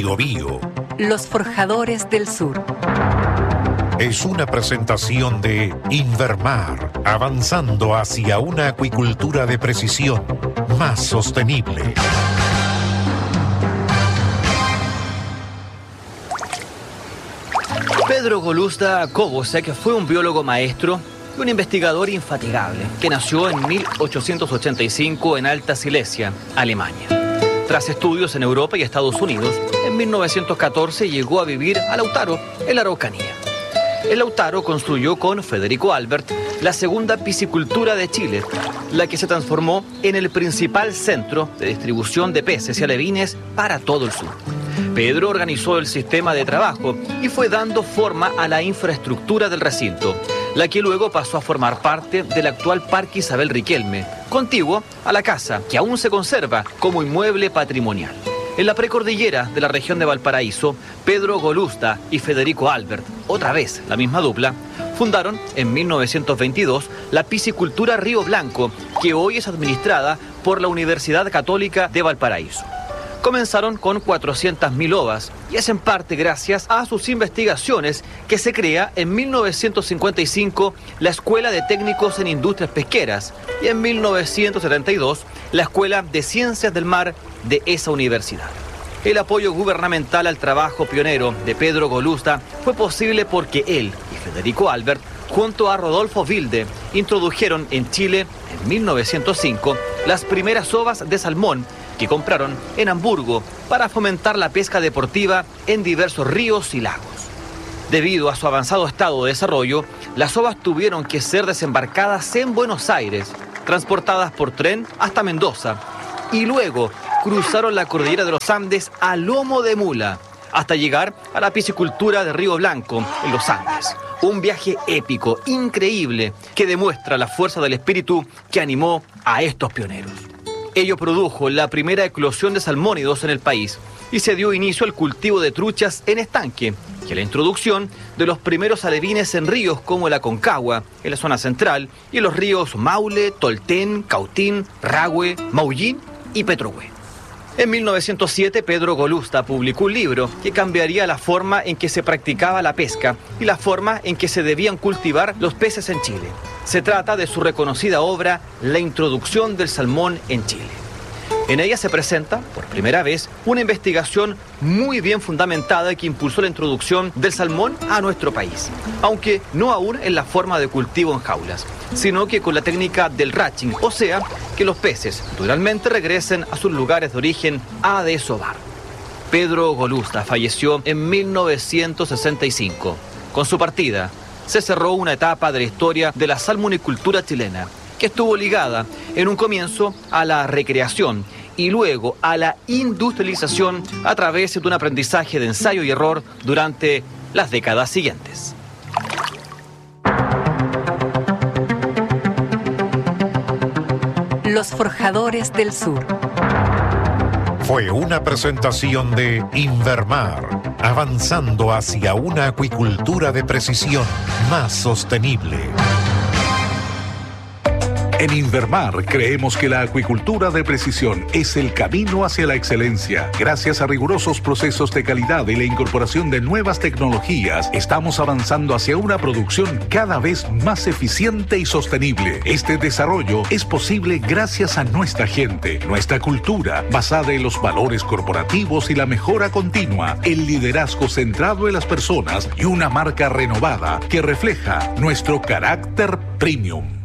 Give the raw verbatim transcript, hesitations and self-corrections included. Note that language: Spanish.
Biobío. Los Forjadores del Sur. Es una presentación de Invermar, avanzando hacia una acuicultura de precisión más sostenible. Pedro Golusta Kobosek fue un biólogo maestro y un investigador infatigable que nació en mil ochocientos ochenta y cinco en Alta Silesia, Alemania. Tras estudios en Europa y Estados Unidos, en mil novecientos catorce llegó a vivir a Lautaro, en la Araucanía. En Lautaro construyó con Federico Albert la segunda piscicultura de Chile, la que se transformó en el principal centro de distribución de peces y alevines para todo el sur. Pedro organizó el sistema de trabajo y fue dando forma a la infraestructura del recinto, la que luego pasó a formar parte del actual Parque Isabel Riquelme, contiguo a la casa, que aún se conserva como inmueble patrimonial. En la precordillera de la región de Valparaíso, Pedro Golusta y Federico Albert, otra vez la misma dupla, fundaron en mil novecientos veintidós la piscicultura Río Blanco, que hoy es administrada por la Universidad Católica de Valparaíso. Comenzaron con cuatrocientas mil ovas y es en parte gracias a sus investigaciones que se crea en mil novecientos cincuenta y cinco la Escuela de Técnicos en Industrias Pesqueras y en mil novecientos setenta y dos la Escuela de Ciencias del Mar de esa universidad. El apoyo gubernamental al trabajo pionero de Pedro Golusta fue posible porque él y Federico Albert, junto a Rodolfo Wilde, introdujeron en Chile en mil novecientos cinco las primeras ovas de salmón que compraron en Hamburgo para fomentar la pesca deportiva en diversos ríos y lagos. Debido a su avanzado estado de desarrollo, las ovas tuvieron que ser desembarcadas en Buenos Aires, transportadas por tren hasta Mendoza y luego cruzaron la cordillera de los Andes a lomo de mula hasta llegar a la piscicultura de Río Blanco en los Andes. Un viaje épico, increíble, que demuestra la fuerza del espíritu que animó a estos pioneros. Ello produjo la primera eclosión de salmónidos en el país y se dio inicio al cultivo de truchas en estanque y a la introducción de los primeros alevines en ríos como la Concagua, en la zona central, y en los ríos Maule, Tolten, Cautín, Rahue, Maullín y Petrohue. En mil novecientos siete, Pedro Golusta publicó un libro que cambiaría la forma en que se practicaba la pesca y la forma en que se debían cultivar los peces en Chile. Se trata de su reconocida obra, La Introducción del Salmón en Chile. En ella se presenta, por primera vez, una investigación muy bien fundamentada que impulsó la introducción del salmón a nuestro país, aunque no aún en la forma de cultivo en jaulas, sino que con la técnica del ratching, o sea, que los peces naturalmente regresen a sus lugares de origen a desovar. Pedro Golusta falleció en mil novecientos sesenta y cinco. Con su partida, se cerró una etapa de la historia de la salmonicultura chilena, que estuvo ligada en un comienzo a la recreación y luego a la industrialización a través de un aprendizaje de ensayo y error durante las décadas siguientes. Los Forjadores del Sur. Fue una presentación de Invermar, avanzando hacia una acuicultura de precisión más sostenible. En Invermar creemos que la acuicultura de precisión es el camino hacia la excelencia. Gracias a rigurosos procesos de calidad y la incorporación de nuevas tecnologías, estamos avanzando hacia una producción cada vez más eficiente y sostenible. Este desarrollo es posible gracias a nuestra gente, nuestra cultura, basada en los valores corporativos y la mejora continua, el liderazgo centrado en las personas y una marca renovada que refleja nuestro carácter premium.